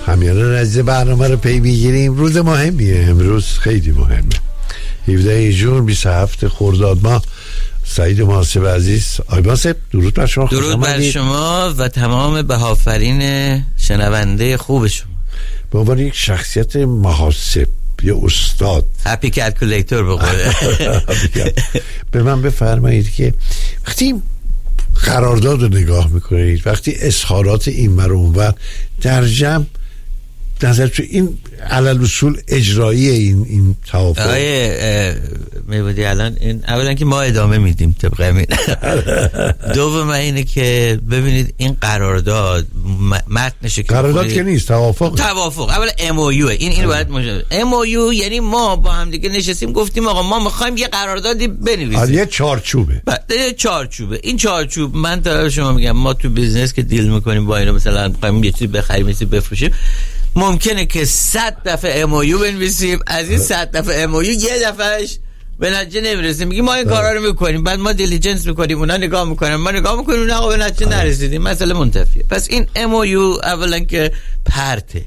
همیانه عزیز برنامه رو پی میگیریم. روز مهمیه امروز، خیلی مهمه. 17 ژوئن 27 خرداد ماه. سعید محاسب عزیز، آقای محاسب درود بر شما. درود بر شما و تمام بهافرین شنونده خوب شما. به عنوان یک شخصیت محاسب، یه استاد، هپی کلکولیتور بقوله، به من بفرمایید که وقتی قرارداد رو نگاه میکنید، وقتی اظهارات این ور و اون ور در جمع نظر تو این علل اصول اجرایی این توافق میبودی الان این اولا که ما ادامه میدیم طبق همین. دوم اینه که ببینید این قرارداد متنش که قرارداد که نیست، توافق. اولا MOU این باید MOU یعنی ما با هم دیگه نشستیم گفتیم آقا ما میخوایم یه قراردادی بنویسیم. یه چارچوبه. این چارچوب من تا شما میگم ما تو بیزنس که دیل میکنیم با اینا، مثلا میخوایم یه چیزی بخریم، یه چیزی بفروشیم، ممکنه که 100 دفعه MOU بنویسیم، از این 100 دفعه MOU یه دفعهش به نتیجه نمیرسیم، میگیم ما این کارا رو میکنیم، بعد ما دیلیجنس میکنیم، اونا نگاه میکنن، ما نگاه میکنیم، اونا آقا به نتیجه نرسیدیم، مسئله منتفیه. پس این MOU اولا که پرته.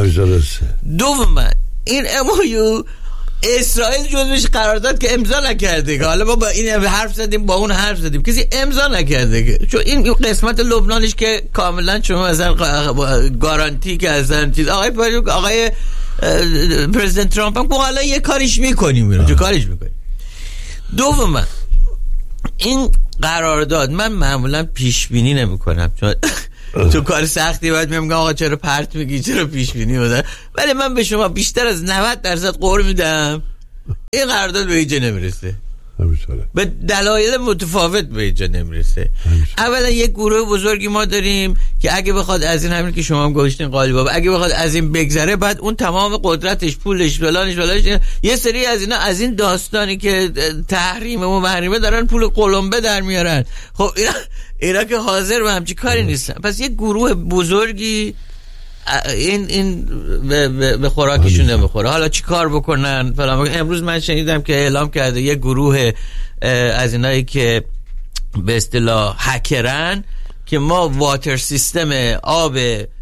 دوم این MOU اسرائیل جزوش قرارداد که امضا نکرده، که حالا ما با این حرف زدیم با اون حرف زدیم، کسی امضا نکرده که چون این قسمت لبنانش که کاملا شما مثلا گارانتی که اصلا چیز آقای پرزیدنت ترامپ هم حالا یه کاریش میکنیم، چه کاریش میکنیم. دوم این قرارداد من معمولا پیش بینی نمیکنم، چون تو کار سختی باید میگم آقا چرا پرت میگی، چرا پیش بینی بودن، ولی من به شما بیشتر از 90% قول میدم این قرارداد به اینجا نمیرسه، به دلایل متفاوت به اینجا نمیرسه. اولا یک گروه بزرگی ما داریم که اگه بخواد از این، همین که شما هم گوشتین قالیباف، اگه بخواد از این بگذره، بعد اون تمام قدرتش، پولش، فلانش یه سری از اینا از این داستانی که تحریم و محریمه دارن پول قلمبه در میارن. خب اینا که حاضر به همچی کاری نیستن. پس یک گروه بزرگی این به خوراکشون نمیخوره. حالا چی کار بکنن فلان. امروز من شنیدم که اعلام کرده یک گروه از اینایی که به اصطلاح هکرن که ما واتر سیستم آب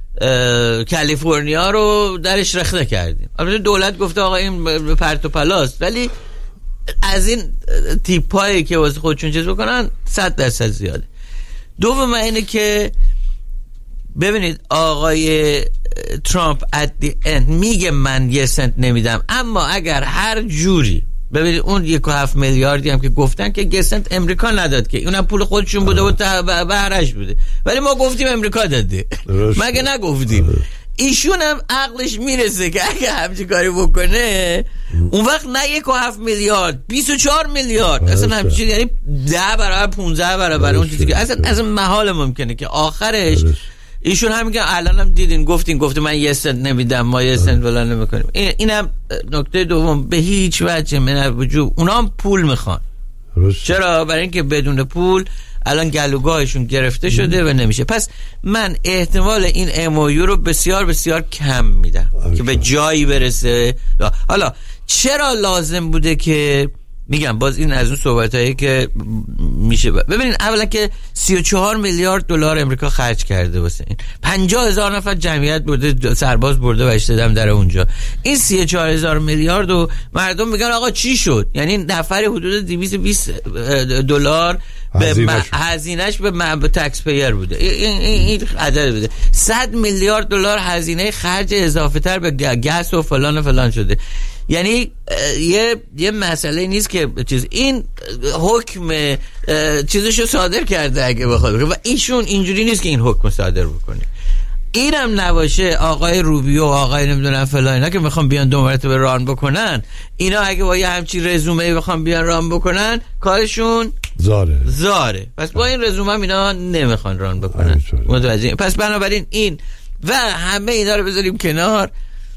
کالیفرنیا رو درش رخنه کردیم. البته دولت گفته آقا این پرت و پلاست، ولی از این تیپایی که واسه خودشون چیز بکنن 100% زیاده. دوم اینه که ببینید آقای ترامپ at the end میگه من 1 سنت نمیدم، اما اگر هر جوری ببینید اون 1.7 میلیاردی هم که گفتن که 1 سنت امریکا نداد، که اونم پول خودشون بوده و بهرش بوده، ولی ما گفتیم امریکا داده، مگه نگفتیم؟ ایشون هم عقلش میرسه که اگه همچی کاری بکنه اون وقت نه 1.7 میلیارد 24 میلیارد اصلا همچی، یعنی 10 برابر 15 برابر اون چیزی که اصلا محال ممکنه که آخرش ایشون هم میگن الان هم دیدین گفته من 1 سنت نمیدم، ما 1 سنت ولا نمیکنیم. اینم نکته دوم، به هیچ وجه من وجود اونا هم پول میخوان. چرا؟ برای اینکه بدون پول الان گلوگاهشون گرفته شده و نمیشه. پس من احتمال این MOU رو بسیار بسیار کم میدم که به جایی برسه. حالا چرا لازم بوده که میگم باز این از اون صحبتایی که میشه ببینید، اولا که 34 میلیارد دلار امریکا خرج کرده واسه این 50,000 نفر جمعیت برده، سرباز برده و اشتدام در اونجا. این 34,000 میلیارد و مردم میگن آقا چی شد؟ یعنی نفر حدود 220 دلار به هزینهش به تکس پیر بوده. این عدد بوده. 100 میلیارد دلار هزینه خرج اضافه تر به گاز و فلان شده. یعنی یه مسئله نیست که چیز این حکم چیزشو صادر کرده اگه بخواد، و ایشون اینجوری نیست که این حکم صادر بکنه. اینم نباشه آقای روبیو و آقای نمیدونم فلان اینا که میخوام بیان 2 مرتبه ران بکنن، اینا اگه با یه همچین رزومه بخوام بیان ران بکنن کارشون زاره. پس با این رزومه هم اینا نمیخوان ران بکنن. متوجه؟ پس بنابراین این و همه اینا رو بذاریم کنار.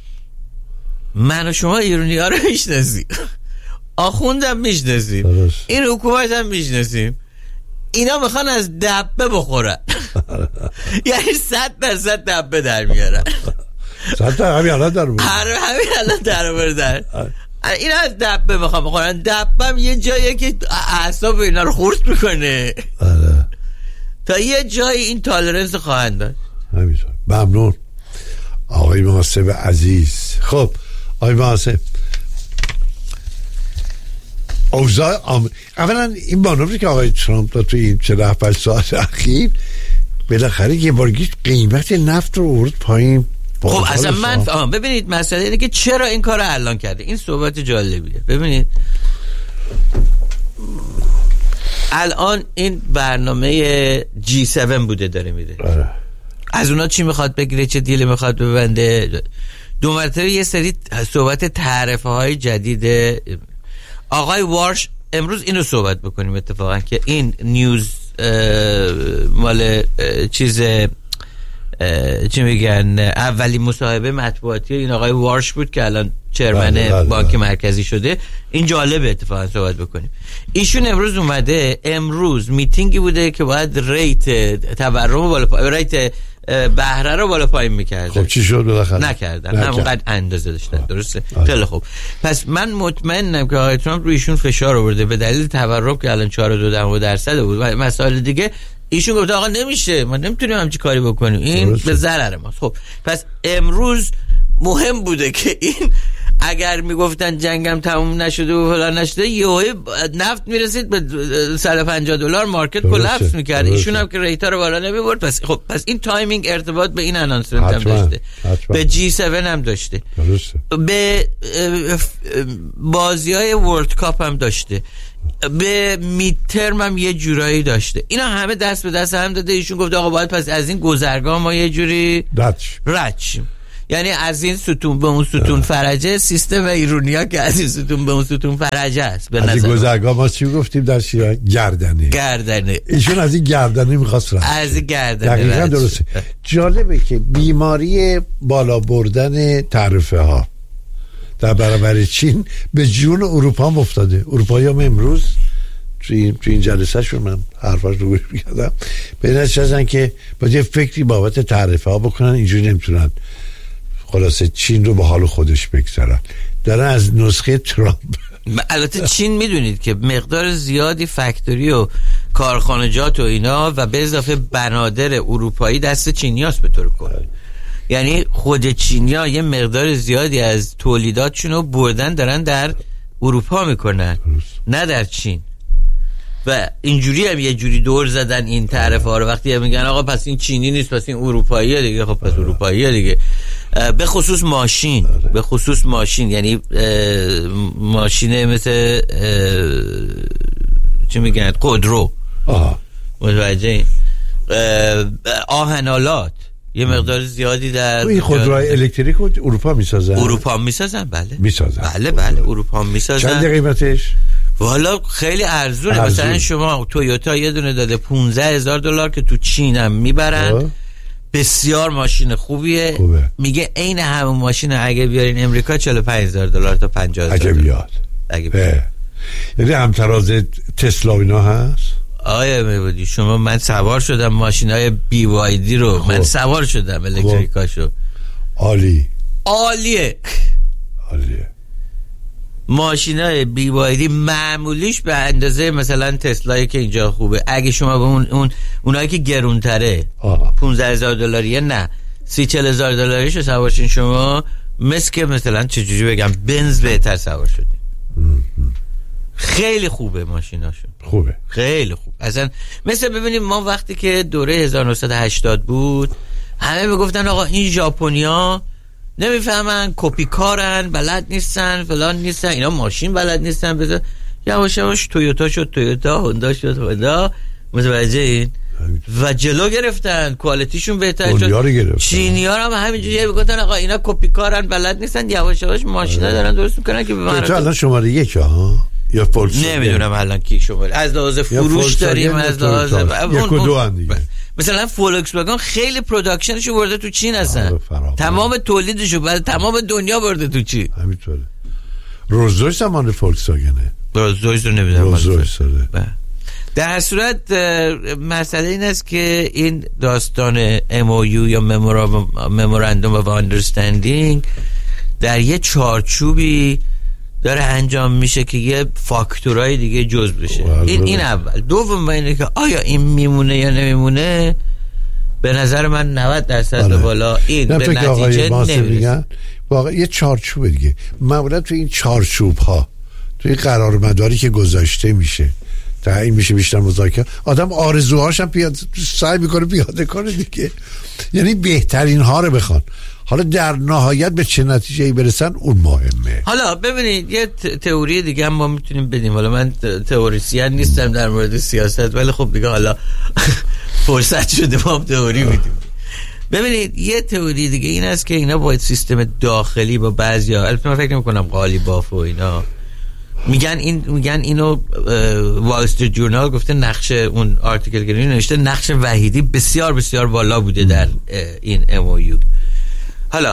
من و شما ایرانی ها رو میشناسیم، آخوندم میشناسیم، این حکومت هم میشناسیم. اینا میخوان از دبه بخورن، یعنی 100% دبه در میارن. 100 همین الان در بردن. اینا از دبه میخوان بخورن. دبه هم یه جاییه که اعصاب اینا رو خورد میکنه. تا یه جایی این تالرنس خواهند داشت. همینطور. ممنون. آقای محاسب عزیز. خب آقای محاسب، اوضاع اولا این مانوری که آقای ترامپ داد تو این 48 ساعت اخیر بالاخره یه بارگی قیمت نفت رو آورد پایین. خب اصلا من ببینید مسئله اینه که چرا این کار رو الان کرده. این صحبت جالبیه. ببینید الان این برنامه G7 بوده داره میره. از اونا چی میخواد بگیره، چه دیل میخواد ببنده. دو مرتبه یه سری صحبت تعرفه های جدید. آقای وارش امروز اینو صحبت بکنیم اتفاقا که این نیوز مال چیز چی میگن اولین مصاحبه مطبوعاتی این آقای وارش بود که الان چرمن بانک مرکزی شده. این جالبه اتفاقا صحبت بکنیم. ایشون امروز اومده، امروز میتینگی بوده که باید ریت تورم بالا ریت بهره رو بالا پایین میکردن. خب چی شد بالاخره؟ نکردن. همونقدر اندازه داشتن. درسته؟ خیلی خوب. پس من مطمئنم که آقای ترامپ روی ایشون فشار آورده به دلیل تورم که الان 4.2% بود و مسائل دیگه. ایشون گفت آقا نمیشه، ما نمیتونیم همچی کاری بکنیم، این به ضرر ماست. خب پس امروز مهم بوده که این اگر میگفتن جنگم تموم نشده و فلان نشده، یهو نفت میرسید به $150 مارکت کلاپس میکرد. ایشون هم که ریتا رو بالا نمیبرد. پس خب پس این تایمینگ ارتباط به این انانسمنت هم داشته، به G7 هم داشته، به بازی‌های ورلد کاپ هم داشته، به میدترم هم یه جورایی داشته. اینا همه دست به دست هم داده. ایشون گفت آقا باید پس از این گذرگاه ما یه جوری رد، یعنی از این ستون به اون ستون فرجه. سیستم ایرونیا که از این ستون به اون ستون فرجه است. از این گذرگاه ما چی گفتیم در شیراز؟ گردنه. ایشون از این گردنه میخواست رد، از این گردنه. دقیقاً درسته. جالبه که بیماری بالا بردن تعرفه ها در برابر چین به جون اروپا هم افتاده. اروپایی هم امروز تو این جلسه شون من حرفاش رو گوش میکردم به نتیجه که باید یه فکری بابت تعرفه ها بکنن. اینجوری نمیتونن خلاصه چین رو به حال خودش بگذارن. دارن از نسخه ترامپ. البته چین میدونید که مقدار زیادی فکتوری و کارخانجات و اینا و به اضافه بنادر اروپایی دست چینیاست به طور کلی. یعنی خود چینیا یه مقدار زیادی از تولیداتشون رو بردن دارن در اروپا میکنن، نه در چین. و اینجوری هم یه جوری دور زدن این تعرفه ها رو. وقتی هم میگن آقا پس این چینی نیست پس این اروپاییه دیگه، خب پس اروپاییه دیگه. به خصوص ماشین، به خصوص ماشین، یعنی ماشین مثل چی میگن خودرو، متوجه آهنالات یه مقدار زیادی در این خودروهای الکتریک رو اروپا میسازن. اروپا میسازن، بله میسازن، بله اروپا میسازن. چند قیمتش؟ والا خیلی ارزونه. مثلا شما تویوتا یه دونه داده $15,000 که تو چین هم میبرن. بسیار ماشین خوبیه. میگه عین همون ماشین اگه بیارین امریکا $45,000 تا $50,000 اگه بیارین. یعنی همتراز تسلا اینا هست. آیا میبودی شما؟ من سوار شدم ماشینای BYD رو. من سوار شدم الکتریکاشو. عالیه. ماشینای BYD معمولیش به اندازه مثلا تسلایی که اینجا خوبه. اگه شما به اونایی که گرونتره $15,000 نه $30,000-40,000 رو سوارشین شما، مثل که مثلا چجوری بگم بنز بهتر سوار شدین. خیلی خوبه ماشیناشون، خوبه، خیلی خوب. اصلا مثل ببینیم ما وقتی که دوره 1980 بود همه میگفتن آقا این ژاپنیا نمیفهمن، کپی کارن، بلد نیستن، فلان نیستن، اینا ماشین بلد نیستن. بذار یواش یواش تویوتا شد تویوتا، هوندا شد هوندا، متوجه این و جلو گرفتن، کوالیتیشون بهتر شد. چینی‌ها هم همینجوری میگفتن آقا اینا کپی کارن، بلد نیستن، یواش یواش ماشینا دارن درست میکنن که به تو الان شماره 1 ها یا فولکس نمیدونم الان کی شماره از لحاظ فروش داریم، از لحاظ 1 و 2 هم دیگه. مثلا فولکس واگن خیلی پروداکشنشو برده تو چین هستن، تمام تولیدشو بعد تمام دنیا برده تو چین. همینطوره. رولز رویس هم مال فولکس واگنه. رولز رویس رو نمیدونم. رولز رویس در هر صورت مسئله این است که این داستان MOU یا ممورندوم of understanding در یه چارچوبی داره انجام میشه که یه فاکتورهای دیگه جزء بشه. این اول. دوم اینه که آیا این میمونه یا نمیمونه، به نظر من 90% بالا این به نتیجه نمیرسه. واقعا یه چارچوب دیگه معمولا تو این چارچوب ها، تو این قرارمداری که گذاشته میشه تعیین میشه بیشتر مذاکره، آدم آرزوهاش هم سعی میکنه پیاده کنه دیگه، یعنی بهترین ها رو بخوان، حالا در نهایت به چه نتیجه‌ای برسن اون مهمه. حالا ببینید یه تئوری دیگه هم ما میتونیم بدیم، حالا من تئوریسین نیستم در مورد سیاست، ولی خب دیگه حالا فرصت شده ما هم تئوری میدیم. ببینید یه تئوری دیگه این است که اینا باید سیستم داخلی با بعضیا، البته من فکر نمی‌کنم قالیباف و اینا میگن اینو وال استریت جورنال گفته، نقش اون آرتیکل گرین نوشته نقش وحیدی بسیار بسیار بالا بوده در این MOU. حالا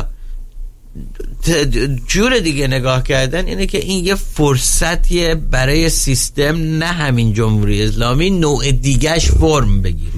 جور دیگه نگاه کردن اینه که این یه فرصتیه برای سیستم، نه همین جمهوری اسلامی، نوع دیگهش فرم بگیره.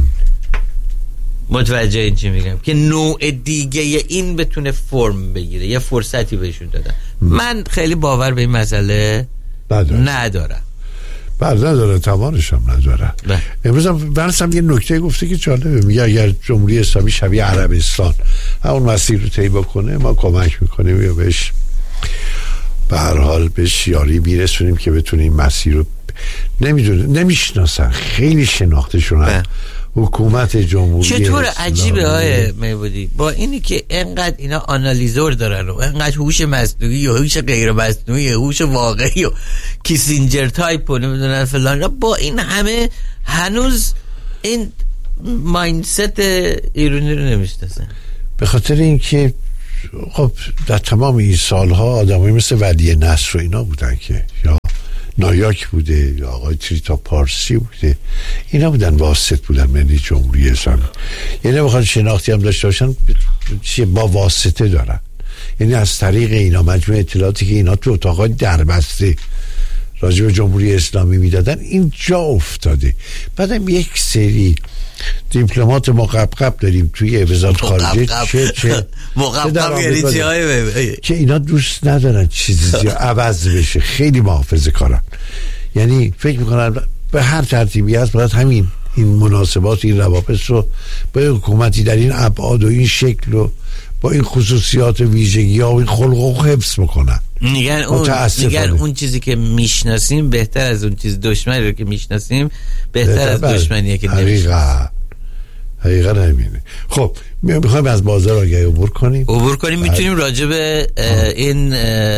متوجه این چی میگم؟ که نوع دیگه این بتونه فرم بگیره، یه فرصتی بهشون دادن. من خیلی باور به این مسئله ندارم. نداره، توانش هم نداره. امروز هم یه نکته گفته که جالبه، میگه اگر جمهوری اسلامی شبیه عربستان همون مسیر رو طی بکنه ما کمک میکنیم یا بهش به هر حال بهش یاری میرسونیم که بتونه این مسیر رو نمیشناسن، خیلی شناختشون حکومت جمهوری چطور عجیبه های میبودی با اینی که انقدر اینا آنالیزور دارن و انقدر هوش مصنوعی و هوش غیر مصنوعی و هوش واقعی و کیسینجر تایپ و نمیدونن فلان، با این همه هنوز این مایندست ایرانی رو نمیشناسن. به خاطر اینکه خب در تمام این سالها آدمایی مثل ولی نصر و اینا بودن که یا نایاک بوده یا آقای تریتا پارسی بوده، اینا بودن واسط بودن ملی جمهوری اسلامی، یعنی بخوان شناختی هم داشته باشن با واسطه دارن، یعنی از طریق اینا مجموعه اطلاعاتی که اینا تو اتاقای دربسته راجع به جمهوری اسلامی میدادن این جا افتاده. بعدم یک سری دیپلمات مقبقب داریم توی وزارت خارجه چه مقبقب یعنی چی که اینا دوست ندارن چیزی عوض بشه، خیلی محافظه کارن، یعنی فکر میکنن به هر ترتیبی هست باید همین این مناسبات این روابط رو با حکومتی در این ابعاد و این شکل و با این خصوصیات و ویژگی ها و این خلق و حفظ میکنن. میگن اون چیزی که میشناسیم بهتر از اون چیز، دشمنی رو که میشناسیم بهتر از دشمنیه که نمیشناسیم. حقیقت همینه. خب میخوایم از بازار آگهی عبور کنیم میتونیم راجع به این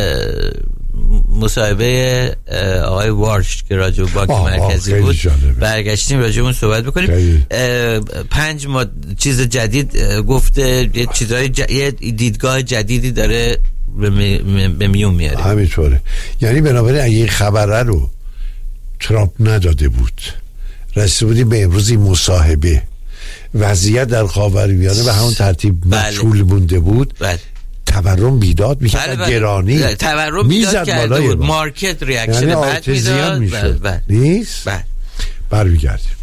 مصاحبه آقای وارش که راجع به بانک مرکزی بود برگشتیم راجع به اون صحبت بکنیم. 5 چیز جدید گفته، یه چیزای یه دیدگاه جدیدی داره به میون میاره. همینطوره، یعنی بنابراین اگه این خبره رو ترامپ نداده بود، رسیده بودیم به امروز این مصاحبه، وضعیت در خاورمیانه به همون ترتیب مجهول مونده بود، تورم بیداد میکرد، گرانی تورم بیداد کرده بود، مارکت ریاکشن یعنی بعد میداد نیست. برمیگردیم.